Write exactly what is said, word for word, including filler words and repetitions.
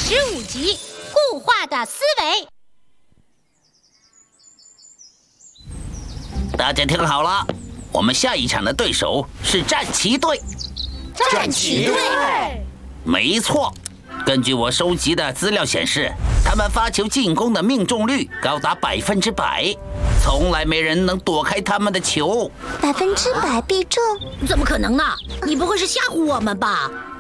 十五集固化的思维。 大家听好了，我们下一场的对手是战旗队。 战旗队？ 没错，根据我收集的资料显示，他们发球进攻的命中率高达百分之百，从来没人能躲开他们的球。 百分之百必中？ 怎么可能呢？你不会是吓唬我们吧？